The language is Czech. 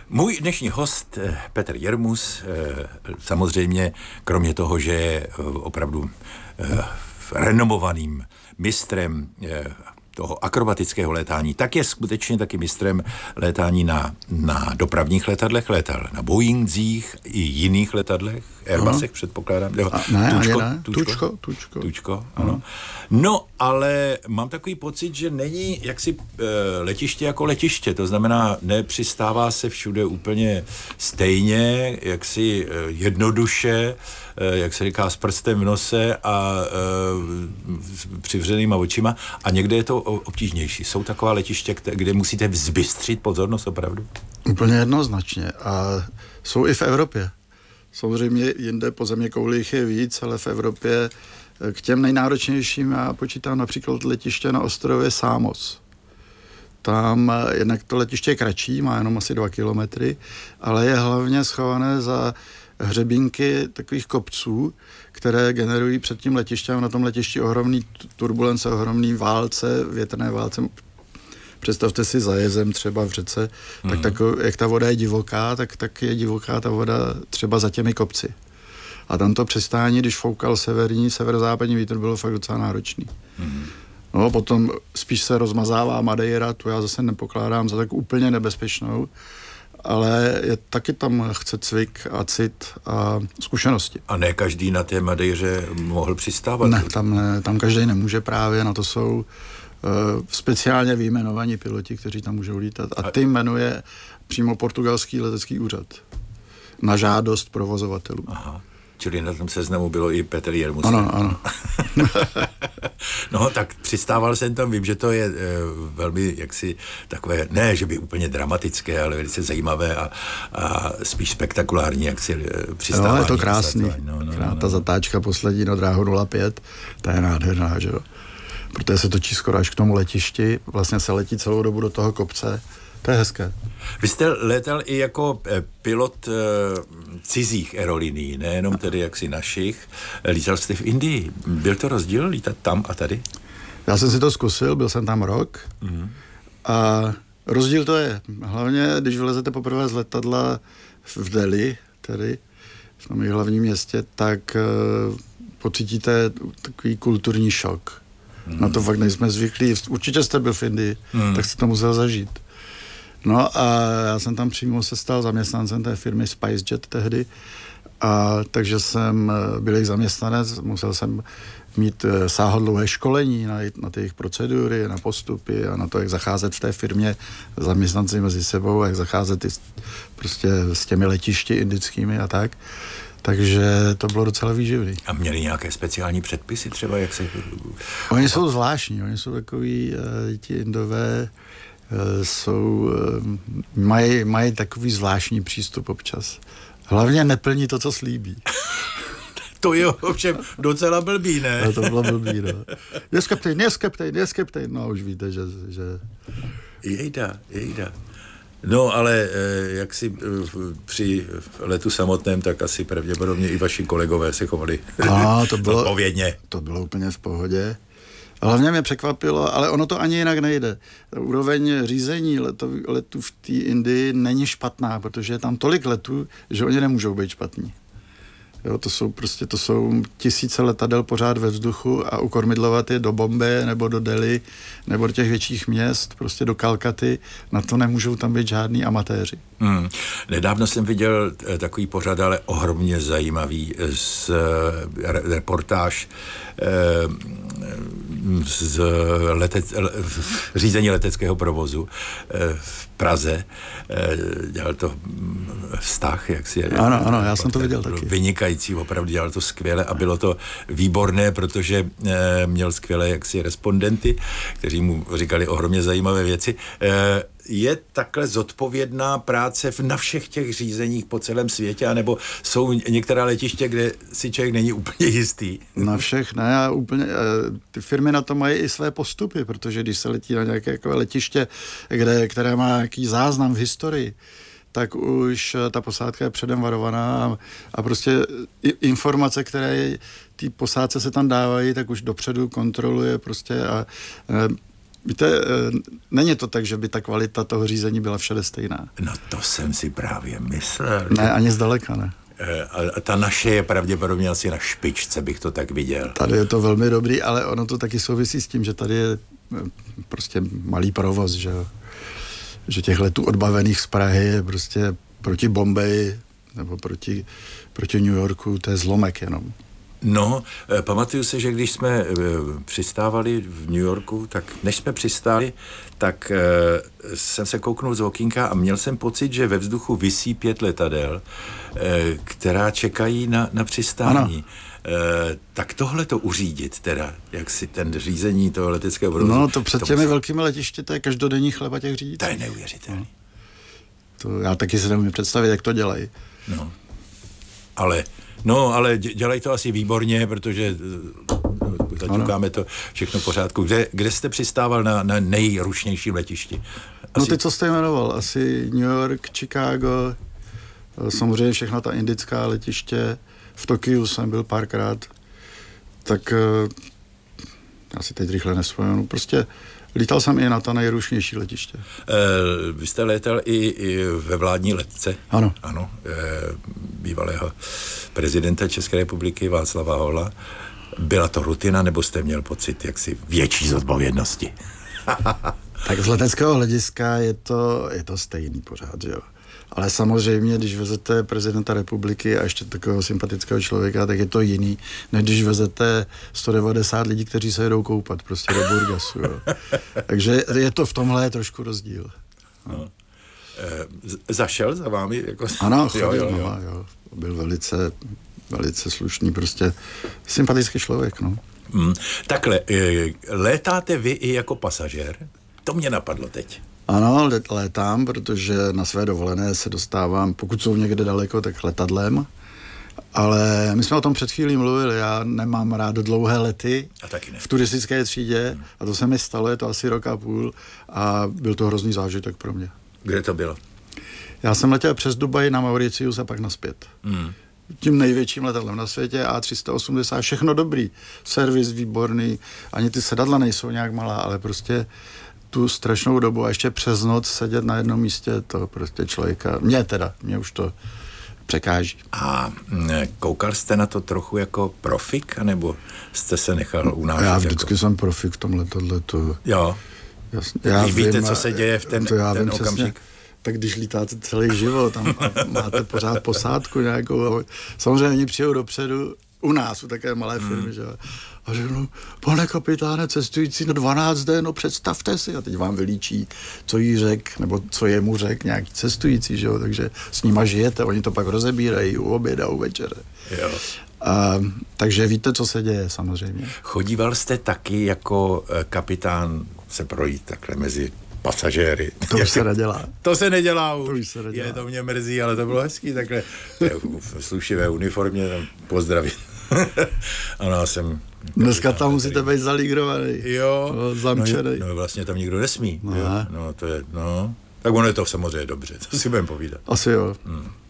Můj dnešní host, Petr Jermus, samozřejmě kromě toho, že je opravdu renomovaným mistrem toho akrobatického létání, tak je skutečně taky mistrem létání na dopravních letadlech, létal na Boeingzích i jiných letadlech, Airbusech předpokládám. Tučko, ano. No, ale mám takový pocit, že není jaksi letiště jako letiště, to znamená, nepřistává se všude úplně stejně, jaksi jednoduše, jak se říká, s prstem v nose a přivřenýma očima, a někde je to obtížnější. Jsou taková letiště, kde musíte vzbystřit pozornost opravdu? Úplně jednoznačně. A jsou i v Evropě. Samozřejmě jinde po zeměkouli je víc, ale v Evropě k těm nejnáročnějším já počítám například letiště na ostrově Samos. Tam jednak to letiště je kratší, má jenom asi 2 kilometry, ale je hlavně schované za hřebínky takových kopců, které generují před tím letištěm. Na tom letišti ohromný turbulence, ohromný válce, větrné válce. Představte si za jezem třeba v řece, tak jak ta voda je divoká, tak je divoká ta voda třeba za těmi kopci. A tam to přistání, když foukal severozápadní vítr, bylo fakt docela náročný. No, potom spíš se rozmazává Madeira, tu já zase nepokládám za tak úplně nebezpečnou, ale taky tam chce cvik a cit a zkušenosti. A ne každý na té Madeiře mohl přistávat? Ne, tam každý nemůže právě, na to jsou speciálně vyjmenovaní piloti, kteří tam můžou lítat. A ty jmenuje přímo portugalský letecký úřad na žádost provozovatelů. Aha. Čili na tom seznamu bylo i Petr Jermus. Ano. No, tak přistával jsem tam, vím, že to je velmi jaksi takové, ne, že by úplně dramatické, ale velice zajímavé a spíš spektakulární, jak si přistávání. No, je to krásný. Ta zatáčka poslední na dráhu 05, ta je nádherná, že jo. Protože se točí skoro až k tomu letišti, vlastně se letí celou dobu do toho kopce. To je hezké. Vy jste létal i jako pilot cizích aerolinií, nejenom tedy jaksi našich. Lítal jste v Indii. Byl to rozdíl lítat tam a tady? Já jsem si to zkusil, byl jsem tam rok a rozdíl to je. Hlavně, když vylezete poprvé z letadla v Delhi, tedy v tom hlavním městě, tak pocítíte takový kulturní šok. Na to fakt nejsme zvyklí. Určitě jste byl v Indii, tak jste to musel zažít. No a já jsem tam přímo se stal zaměstnancem té firmy SpiceJet tehdy, a takže jsem byl jejich zaměstnanec, musel jsem mít sáhodlouhé školení na ty jejich procedury, na postupy a na to, jak zacházet v té firmě zaměstnanci mezi sebou, jak zacházet prostě s těmi letišti indickými a tak. Takže to bylo docela výživný. A měli nějaké speciální předpisy třeba, jak se... Oni jsou zvláštní, oni jsou takový, ti Indové mají takový zvláštní přístup občas. Hlavně neplní to, co slíbí. To je ovšem docela blbý, ne? No, to bylo blbý, no. Yes, captain. No, už víte, že... Jejda. No, ale jak si při letu samotném, tak asi pravděpodobně i vaši kolegové se chovali odpovědně. To bylo úplně v pohodě. Hlavně mě překvapilo, ale ono to ani jinak nejde. Úroveň řízení letů v té Indii není špatná, protože je tam tolik letů, že oni nemůžou být špatní. Jo, to jsou tisíce letadel pořád ve vzduchu a ukormidlovat je do Bombeje nebo do Delhi nebo do těch větších měst, prostě do Kalkaty, na to nemůžou tam být žádní amatéři. Nedávno jsem viděl takový pořad, ale ohromně zajímavý reportáž z řízení leteckého provozu v Praze. Dělal to vztah, jak si... Ano, já jsem to viděl taky. Vynikající, opravdu dělal to skvěle a bylo to výborné, protože měl skvělé jaksi respondenty, kteří mu říkali ohromně zajímavé věci. Je takhle zodpovědná práce na všech těch řízeních po celém světě, anebo jsou některá letiště, kde si člověk není úplně jistý? Na všech ne, a úplně, ty firmy na to mají i své postupy, protože když se letí na nějaké takové letiště, které má nějaký záznam v historii, tak už ta posádka je předem varovaná a prostě informace, které té posádce se tam dávají, tak už dopředu kontroluje prostě a Víte, není to tak, že by ta kvalita toho řízení byla všude stejná. No to jsem si právě myslel. Ne, ani zdaleka ne. A ta naše je pravděpodobně asi na špičce, bych to tak viděl. Tady je to velmi dobrý, ale ono to taky souvisí s tím, že tady je prostě malý provoz, že těch letů odbavených z Prahy je prostě proti Bombeji nebo proti New Yorku, to je zlomek jenom. No, pamatuju se, že když jsme přistávali v New Yorku, tak než jsme přistáli, tak jsem se kouknul z okýnka a měl jsem pocit, že ve vzduchu visí 5 letadel, která čekají na přistání. Tak tohle to uřídit teda, jak si ten řízení toho leteckého provozu. No, to před těmi velkými letišti, to je každodenní chleba těch řídících. To je neuvěřitelné. To já taky se neumím představit, jak to dělají. No, ale dělají to asi výborně, protože zaťukáme to všechno v pořádku. Kde jste přistával na nejrušnějším letišti? No ty, co jste jmenoval, asi New York, Chicago, samozřejmě všechna ta indická letiště, v Tokiu jsem byl párkrát, tak já si teď rychle nespomenu, prostě lítal jsem i na ta nejrušnější letiště. Vy jste létal i ve vládní letce? Ano. Ano, bývalého prezidenta České republiky Václava Havla. Byla to rutina, nebo jste měl pocit jaksi větší zodpovědnosti? Tak z leteckého hlediska je to stejný pořád, jo. Ale samozřejmě, když vezete prezidenta republiky a ještě takového sympatického člověka, tak je to jiný, než když vezete 190 lidí, kteří se jedou koupat prostě do Burgasu, jo. Takže je to v tomhle trošku rozdíl. No. Zašel za vámi? Jako... Ano, chodil, jo. Byl velice slušný, prostě sympatický člověk, no. Takhle, létáte vy i jako pasažér? To mě napadlo teď. Ano, létám, protože na své dovolené se dostávám, pokud jsou někde daleko, tak letadlem. Ale my jsme o tom před chvílí mluvili, já nemám rád dlouhé lety v turistické třídě a to se mi stalo, je to asi 1,5 roku a byl to hrozný zážitek pro mě. Kde to bylo? Já jsem letěl přes Dubaj na Mauritius a pak nazpět. Tím největším letadlem na světě, A380, všechno dobrý, servis výborný, ani ty sedadla nejsou nějak malá, ale prostě tu strašnou dobu a ještě přes noc sedět na jednom místě, to prostě člověka, mě už to překáží. A koukal jste na to trochu jako profik, anebo jste se nechal unášet? Já vždycky jsem profik v tom letadle, to... Jo. Jasně, vy víte, co se děje v ten okamžik? Přesně. Tak když lítáte celý život, tam máte pořád posádku nějakou, samozřejmě oni přijou dopředu, u nás, u také malé firmy, že a řeknu, pane kapitáne, cestující na 12 den, no představte si, a teď vám vylíčí, co jí řek, nebo co jemu řek nějaký cestující, že jo, takže s nima žijete, oni to pak rozebírají u oběda, u večere. Jo. Takže víte, co se děje, samozřejmě. Chodíval jste taky jako kapitán se projít takhle mezi pasažéry? To už se nedělá. To se nedělá už. To už se nedělá. To mě mrzí, ale to bylo hezký takhle v slušivé uniformě pozdravit. Ano, já jsem... Dneska tam musíte být zalígrovaný. Jo. Zamčený. No vlastně tam nikdo nesmí. No, to je, tak ono je to samozřejmě dobře, to si budeme povídat. Asi jo.